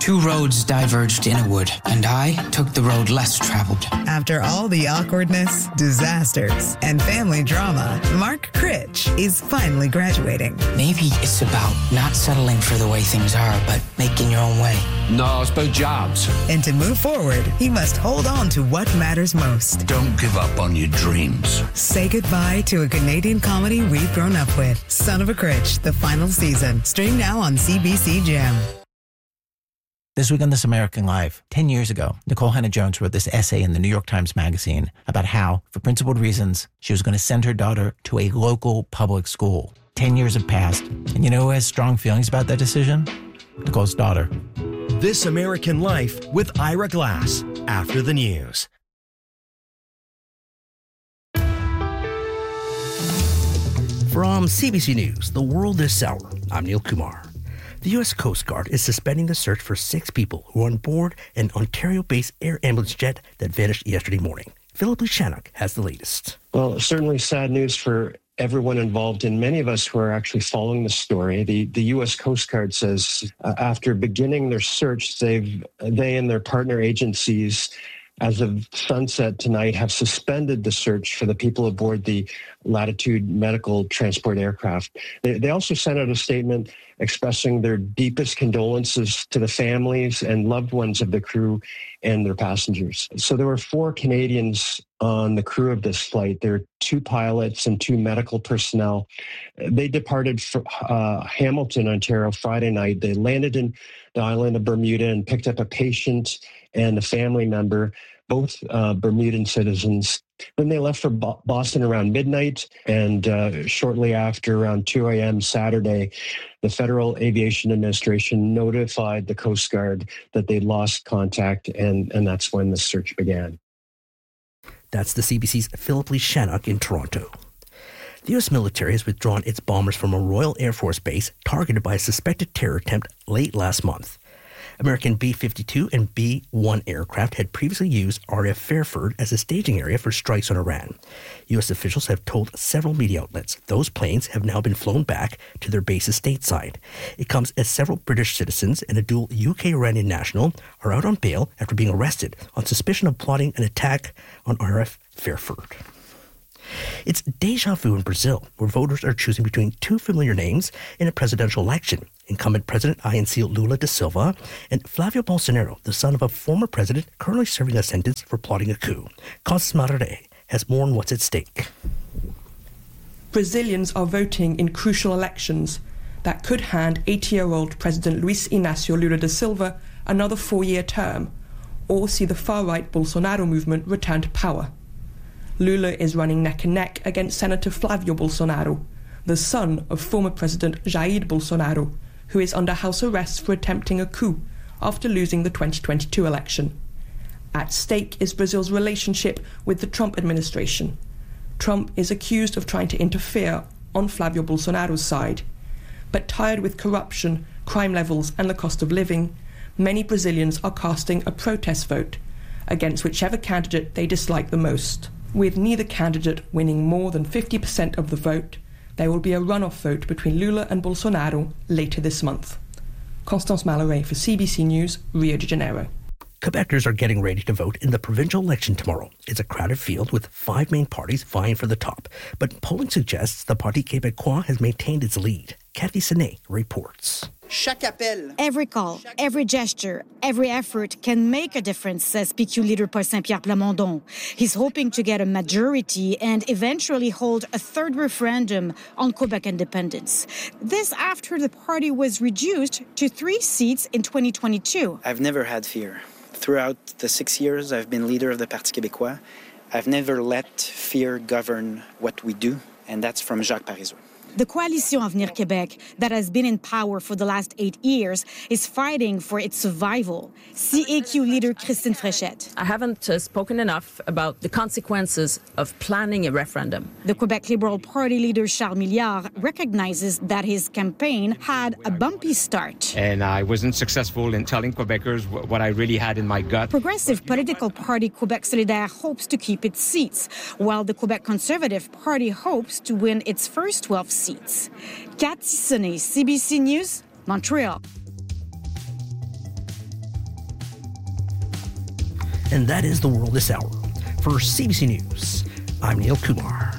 Two roads diverged in a wood, and I took the road less traveled. After all the awkwardness, disasters, and family drama, Mark Critch is finally graduating. Maybe it's about not settling for the way things are, but making your own way. No, it's about jobs. And to move forward, he must hold on to what matters most. Don't give up on your dreams. Say goodbye to a Canadian comedy we've grown up with. Son of a Critch, the final season. Stream now on CBC Gem. This week on This American Life, 10 years ago, Nicole Hannah-Jones wrote this essay in the New York Times Magazine about how, for principled reasons, she was going to send her daughter to a local public school. 10 years have passed, and you know who has strong feelings about that decision? Nicole's daughter. This American Life with Ira Glass, after the news. From CBC News, The World This Hour, I'm Neil Kumar. The U.S. Coast Guard is suspending the search for 6 people who were on board an Ontario-based air ambulance jet that vanished yesterday morning. Philip Lucianuk has the latest. Well, certainly sad news for everyone involved, and many of us who are actually following the story. The U.S. Coast Guard says after beginning their search, they and their partner agencies, as of sunset tonight, have suspended the search for the people aboard the Latitude medical transport aircraft. They also sent out a statement expressing their deepest condolences to the families and loved ones of the crew and their passengers. So there were 4 Canadians on the crew of this flight. There were 2 pilots and 2 medical personnel. They departed from Hamilton, Ontario, Friday night. They landed in the island of Bermuda and picked up a patient and a family member, both Bermudan citizens. Then they left for Boston around midnight, and shortly after, around 2 a.m. Saturday, the Federal Aviation Administration notified the Coast Guard that they'd lost contact, and that's when the search began. That's the CBC's Philip Lucianuk in Toronto. The U.S. military has withdrawn its bombers from a Royal Air Force base targeted by a suspected terror attempt late last month. American B-52 and B-1 aircraft had previously used RAF Fairford as a staging area for strikes on Iran. U.S. officials have told several media outlets those planes have now been flown back to their bases stateside. It comes as several British citizens and a dual UK-Iranian national are out on bail after being arrested on suspicion of plotting an attack on RAF Fairford. It's déjà vu in Brazil, where voters are choosing between 2 familiar names in a presidential election. Incumbent President Inácio Lula da Silva and Flávio Bolsonaro, the son of a former president currently serving a sentence for plotting a coup. Constance Marare has more on what's at stake. Brazilians are voting in crucial elections that could hand 80-year-old President Luiz Inácio Lula da Silva another 4-year term, or see the far-right Bolsonaro movement return to power. Lula is running neck and neck against Senator Flávio Bolsonaro, the son of former President Jair Bolsonaro, who is under house arrest for attempting a coup after losing the 2022 election. At stake is Brazil's relationship with the Trump administration. Trump is accused of trying to interfere on Flávio Bolsonaro's side. But tired with corruption, crime levels and the cost of living, many Brazilians are casting a protest vote against whichever candidate they dislike the most. With neither candidate winning more than 50% of the vote, there will be a runoff vote between Lula and Bolsonaro later this month. Constance Malloret for CBC News, Rio de Janeiro. Quebecers are getting ready to vote in the provincial election tomorrow. It's a crowded field with 5 main parties vying for the top. But polling suggests the Parti Québécois has maintained its lead. Cathy Sinet reports. Every call, every gesture, every effort can make a difference, says PQ leader Paul Saint-Pierre Plamondon. He's hoping to get a majority and eventually hold a 3rd referendum on Quebec independence. This after the party was reduced to 3 seats in 2022. I've never had fear. Throughout the 6 years I've been leader of the Parti Québécois, I've never let fear govern what we do, and that's from Jacques Parizeau. The Coalition Avenir Québec, that has been in power for the last 8 years, is fighting for its survival. CAQ leader Christine Fréchette. I haven't spoken enough about the consequences of planning a referendum. The Quebec Liberal Party leader Charles Milliard recognizes that his campaign had a bumpy start. And I wasn't successful in telling Quebecers what I really had in my gut. Progressive political party Quebec Solidaire hopes to keep its seats, while the Quebec Conservative Party hopes to win its first 12 seats. Cathy Sinet, CBC News, Montreal. And that is the world this hour. For CBC News, I'm Neil Kumar.